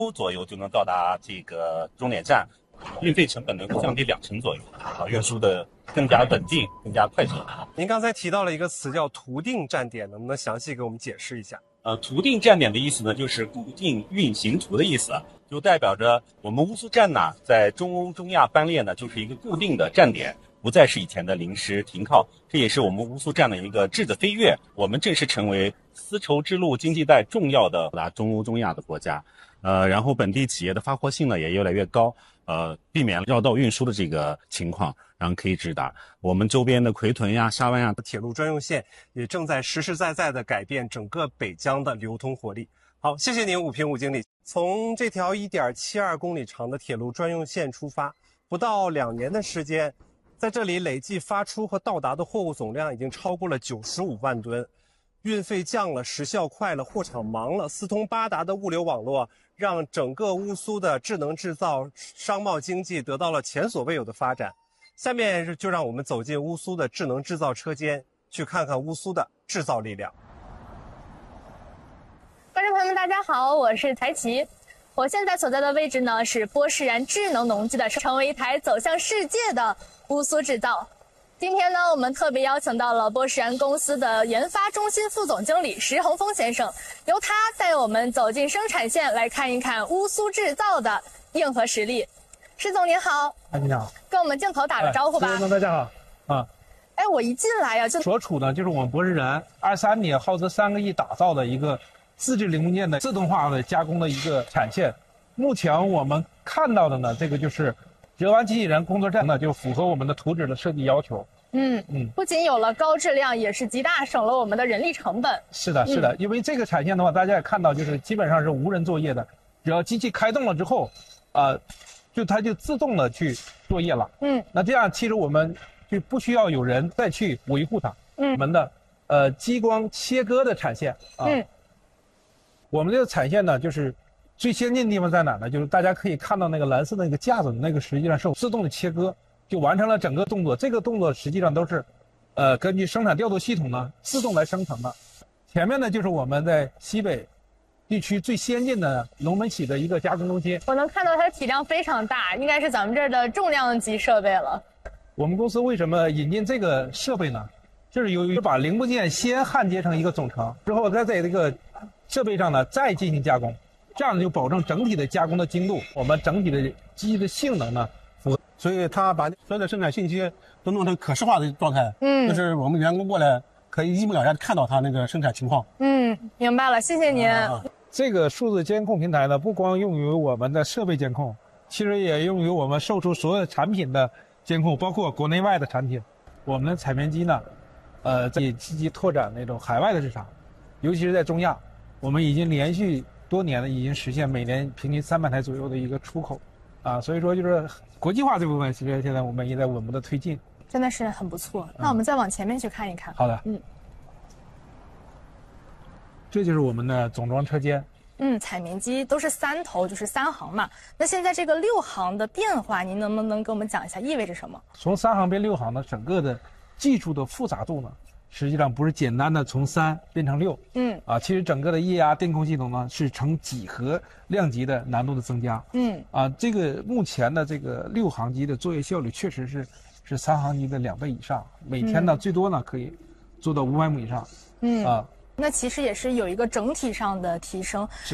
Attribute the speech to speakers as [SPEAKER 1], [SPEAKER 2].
[SPEAKER 1] 左右就能到达这个终点站，运费成本能够降低20%左右，运输的更加稳定、更加快捷。
[SPEAKER 2] 您刚才提到了一个词叫图定站点，能不能详细给我们解释一下？
[SPEAKER 1] 图定站点的意思呢，就是固定运行图的意思，就代表着我们乌苏站呢，在中欧、中亚班列呢，就是一个固定的站点，不再是以前的临时停靠。这也是我们乌苏站的一个质的飞跃，我们正式成为丝绸之路经济带重要的中欧、中亚的国家。然后本地企业的发货性呢也越来越高，避免绕道运输的这个情况，然后可以直达我们周边的奎屯呀、沙湾呀。
[SPEAKER 2] 铁路专用线也正在实实在在地改变整个北疆的流通活力。好，谢谢您，武平武经理。从这条1.72公里长的铁路专用线出发，不到2年的时间，在这里累计发出和到达的货物总量已经超过了95万吨，运费降了，时效快了，货场忙了，四通八达的物流网络让整个乌苏的智能制造、商贸经济得到了前所未有的发展。下面就让我们走进乌苏的智能制造车间，去看看乌苏的制造力量。
[SPEAKER 3] 观众朋友们，大家好，我是台琪。我现在所在的位置呢是波士然智能农机的，成为一台走向世界的乌苏制造。今天呢，我们特别邀请到了波士然公司的研发中心副总经理石恒峰先生，由他带我们走进生产线，来看一看乌苏制造的硬核实力。石总您好。
[SPEAKER 4] 你好，
[SPEAKER 3] 跟我们镜头打个招呼吧。
[SPEAKER 4] 大家好。
[SPEAKER 3] 我一进来呀，
[SPEAKER 4] 所处呢就是我们波士然23年耗资3个亿打造的一个自制零部件的自动化的加工的一个产线。目前我们看到的呢，这个就是折弯机器人工作站呢，就符合我们的图纸的设计要求。
[SPEAKER 3] 不仅有了高质量，也是极大省了我们的人力成本。
[SPEAKER 4] 是的，因为这个产线的话，大家也看到，就是基本上是无人作业的，只要机器开动了之后，它就自动的去作业了。那这样其实我们就不需要有人再去维护它。我们的激光切割的产线我们这个产线呢，就是最先进的地方在哪呢？就是大家可以看到那个蓝色的那个架子，那个实际上是自动的切割，就完成了整个动作。这个动作实际上都是根据生产调度系统呢自动来生成的。前面呢就是我们在西北地区最先进的龙门铣的一个加工中心。
[SPEAKER 3] 我能看到它的体量非常大，应该是咱们这儿的重量级设备了。
[SPEAKER 4] 我们公司为什么引进这个设备呢？就是由于把零部件先焊接成一个总成，之后再在这个设备上呢再进行加工，这样就保证整体的加工的精度，我们整体的机器的性能呢符合。
[SPEAKER 5] 所以他把所有的生产信息都弄成可视化的状态，就是我们员工过来可以一目了然看到他那个生产情况。
[SPEAKER 3] 明白了，谢谢您。
[SPEAKER 4] 这个数字监控平台呢，不光用于我们的设备监控，其实也用于我们售出所有产品的监控，包括国内外的产品。我们的采棉机呢，在积极拓展那种海外的市场，尤其是在中亚，我们已经连续多年了，已经实现每年平均300台左右的一个出口，所以说就是国际化这部分，其实现在我们也在稳步的推进，
[SPEAKER 3] 真的是很不错。那我们再往前面去看一看。
[SPEAKER 4] 好的，这就是我们的总装车间。
[SPEAKER 3] 采棉机都是3头，就是3行嘛。那现在这个6行的变化，您能不能跟我们讲一下意味着什么？
[SPEAKER 4] 从3行变6行呢，整个的技术的复杂度呢，实际上不是简单的从3变成6。其实整个的液压电控系统呢是呈几何量级的难度的增加。这个目前的这个6行机的作业效率确实是3行机的2倍以上，每天呢最多呢可以做到500亩以上。
[SPEAKER 3] 那其实也是有一个整体上的提升。